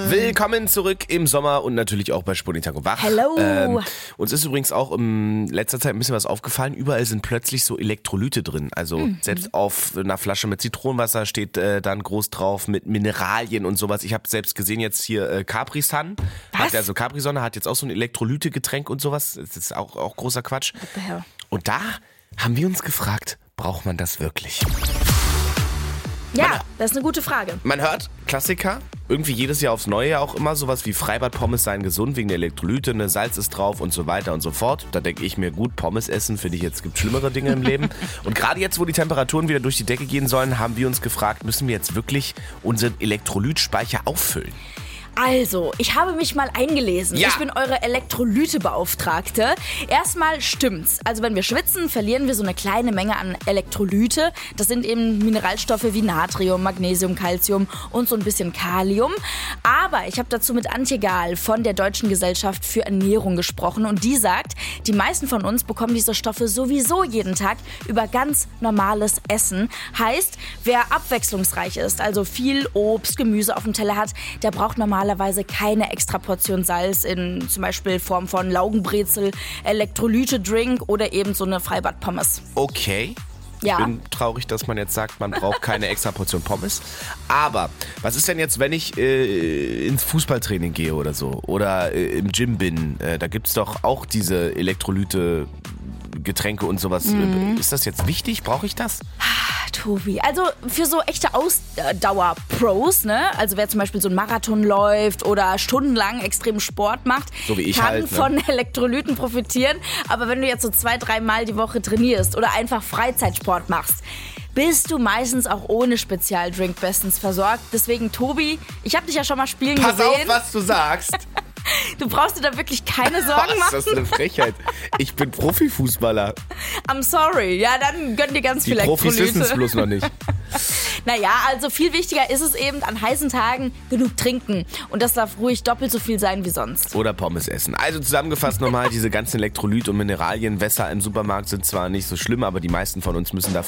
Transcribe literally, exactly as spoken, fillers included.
Willkommen zurück im Sommer und natürlich auch bei Sputnik Tango Wach. Hello. Ähm, uns ist übrigens auch in letzter Zeit ein bisschen was aufgefallen. Überall sind plötzlich so Elektrolyte drin. Also mhm. selbst auf einer Flasche mit Zitronenwasser steht äh, dann groß drauf mit Mineralien und sowas. Ich habe selbst gesehen jetzt hier äh, Capri-Sun. Was? Hat also Capri-Sonne hat jetzt auch so ein Elektrolyte-Getränk und sowas. Das ist auch, auch großer Quatsch. What the hell? Und da haben wir uns gefragt, braucht man das wirklich? Ja, Man- das ist eine gute Frage. Man hört Klassiker, irgendwie jedes Jahr aufs Neue auch immer sowas wie Freibad-Pommes seien gesund wegen der Elektrolyte, ne, Salz ist drauf und so weiter und so fort. Da denke ich mir, gut, Pommes essen, finde ich jetzt, gibt schlimmere Dinge im Leben. Und gerade jetzt, wo die Temperaturen wieder durch die Decke gehen sollen, haben wir uns gefragt, müssen wir jetzt wirklich unseren Elektrolytspeicher auffüllen? Also, ich habe mich mal eingelesen. Ja. Ich bin eure Elektrolytebeauftragte. Erstmal stimmt's. Also wenn wir schwitzen, verlieren wir so eine kleine Menge an Elektrolyte. Das sind eben Mineralstoffe wie Natrium, Magnesium, Calcium und so ein bisschen Kalium. Aber ich habe dazu mit Antje Gahl von der Deutschen Gesellschaft für Ernährung gesprochen. Und die sagt, die meisten von uns bekommen diese Stoffe sowieso jeden Tag über ganz normales Essen. Heißt, wer abwechslungsreich ist, also viel Obst, Gemüse auf dem Teller hat, der braucht normalerweise keine extra Portion Salz in zum Beispiel Form von Laugenbrezel, Elektrolyte-Drink oder eben so eine Freibad-Pommes. Okay. Ja. Ich bin traurig, dass man jetzt sagt, man braucht keine extra Portion Pommes. Aber was ist denn jetzt, wenn ich äh, ins Fußballtraining gehe oder so? Oder äh, im Gym bin? Äh, da gibt's doch auch diese Elektrolyte, Getränke und sowas. Mhm. Ist das jetzt wichtig? Brauche ich das? Tobi, also für so echte Ausdauer-Pros, ne? Also wer zum Beispiel so einen Marathon läuft oder stundenlang extremen Sport macht, So wie ich kann halt, ne? von Elektrolyten profitieren. Aber wenn du jetzt so zwei, dreimal die Woche trainierst oder einfach Freizeitsport machst, bist du meistens auch ohne Spezialdrink bestens versorgt. Deswegen, Tobi, ich habe dich ja schon mal spielen Pass gesehen. auf, was du sagst. Du brauchst dir da wirklich keine Sorgen Was, machen. das ist eine Frechheit. Ich bin Profifußballer. I'm sorry. Ja, dann gönn dir ganz Die viel Profis wissen Elektrolyte. es bloß noch nicht. Naja, also viel wichtiger ist es eben, an heißen Tagen genug trinken. Und das darf ruhig doppelt so viel sein wie sonst. Oder Pommes essen. Also zusammengefasst nochmal, diese ganzen Elektrolyt- und Mineralienwässer im Supermarkt sind zwar nicht so schlimm, aber die meisten von uns müssen dafür